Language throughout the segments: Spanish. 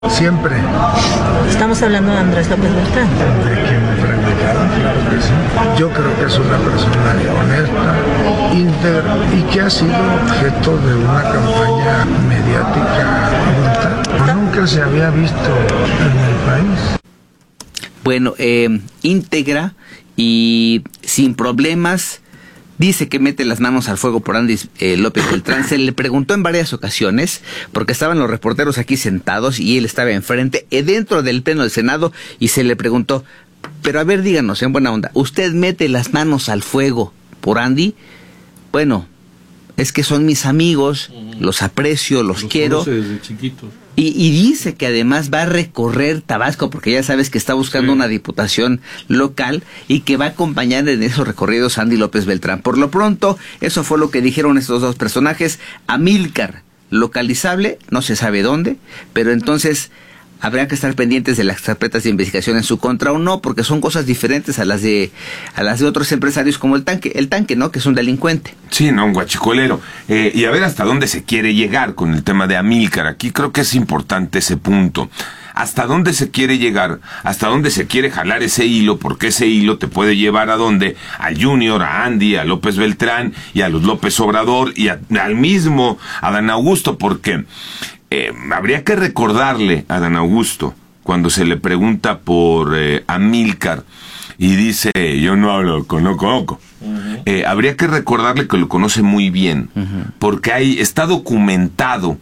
Siempre. Estamos hablando de Andrés López Beltrán. ¿De quién me preguntaron? Claro que sí. Yo creo que es una persona honesta, íntegra y que ha sido objeto de una campaña mediática brutal. Nunca se había visto en el país. Bueno, íntegra y sin problemas. Dice que mete las manos al fuego por Andy López Beltrán. Se le preguntó en varias ocasiones, porque estaban los reporteros aquí sentados y él estaba enfrente, dentro del pleno del Senado, y se le preguntó, pero a ver, díganos, en buena onda, ¿usted mete las manos al fuego por Andy? Bueno, es que son mis amigos, los aprecio, los quiero. Desde chiquitos. Y dice que además va a recorrer Tabasco, porque ya sabes que está buscando una diputación local y que va a acompañar en esos recorridos a Andy López Beltrán. Por lo pronto, eso fue lo que dijeron estos dos personajes. Amílcar, localizable, no se sabe dónde, pero entonces habrá que estar pendientes de las carpetas de investigación en su contra o no, porque son cosas diferentes a las de otros empresarios como el tanque, ¿no? Que es un delincuente. Sí, no, un guachicolero. Y a ver hasta dónde se quiere llegar con el tema de Amílcar. Aquí creo que es importante ese punto. ¿Hasta dónde se quiere llegar? ¿Hasta dónde se quiere jalar ese hilo? Porque ese hilo te puede llevar a dónde? Al Junior, a Andy, a López Beltrán y a los López Obrador y al mismo Adán Augusto, porque habría que recordarle a Adán Augusto cuando se le pregunta por Amílcar y dice, yo no hablo, conozco. Habría que recordarle que lo conoce muy bien, porque está documentado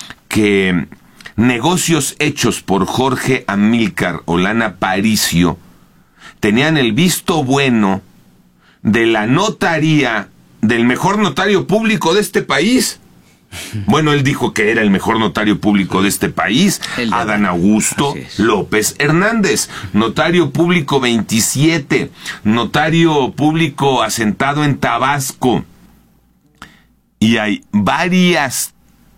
que negocios hechos por Jorge Amílcar Olán Aparicio tenían el visto bueno de la notaría del mejor notario público de este país. Bueno, él dijo que era el mejor notario público de este país, Adán Augusto López Hernández, notario público 27, notario público asentado en Tabasco. Y hay varios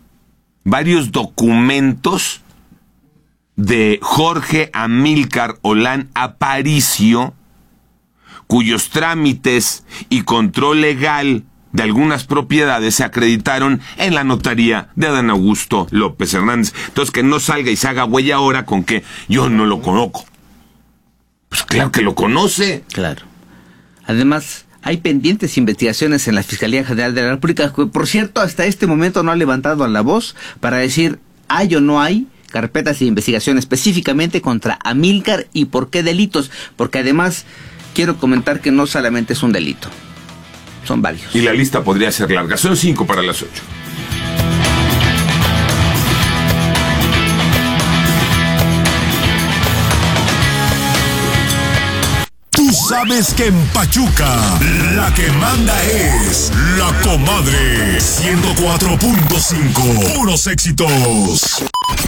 documentos de Jorge Amílcar Olán Aparicio, cuyos trámites y control legal de algunas propiedades se acreditaron en la notaría de Adán Augusto López Hernández. Entonces, que no salga y se haga güey ahora con que yo no lo conozco. Pues claro que lo conoce. Claro. Además, hay pendientes investigaciones en la Fiscalía General de la República, que, por cierto, hasta este momento no ha levantado la voz para decir hay o no hay carpetas de investigación específicamente contra Amílcar y por qué delitos. Porque además, quiero comentar que no solamente es un delito. Son varios. Y la lista podría ser larga. Son 5 para las 8. Tú sabes que en Pachuca la que manda es La Comadre 104.5. Puros éxitos.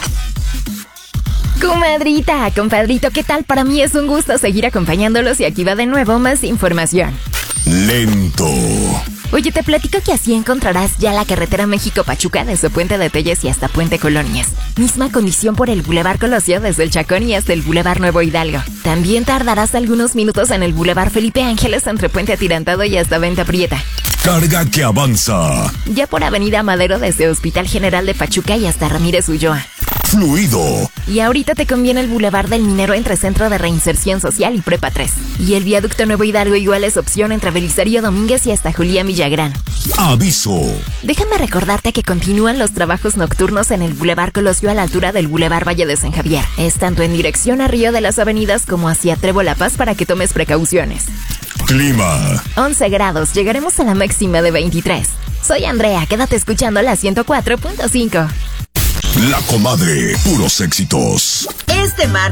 Comadrita, compadrito, ¿qué tal? Para mí es un gusto seguir acompañándolos y aquí va de nuevo más información. Lento. Oye, te platico que así encontrarás ya la carretera México-Pachuca desde Puente de Telles y hasta Puente Colonias. Misma condición por el Boulevard Colosio desde el Chacón y hasta el Boulevard Nuevo Hidalgo. También tardarás algunos minutos en el Boulevard Felipe Ángeles entre Puente Atirantado y hasta Venta Prieta. Carga que avanza. Ya por Avenida Madero desde Hospital General de Pachuca y hasta Ramírez Ulloa. Fluido. Y ahorita te conviene el Boulevard del Minero entre Centro de Reinserción Social y Prepa 3. Y el Viaducto Nuevo Hidalgo igual es opción entre Belisario Domínguez y hasta Julián Villagrán. Aviso. Déjame recordarte que continúan los trabajos nocturnos en el Boulevard Colosio a la altura del Boulevard Valle de San Javier. Es tanto en dirección a Río de las Avenidas como hacia Trevo La Paz para que tomes precauciones. Clima. 11 grados, llegaremos a la máxima de 23. Soy Andrea, quédate escuchando la 104.5. La Comadre, puros éxitos. Este martes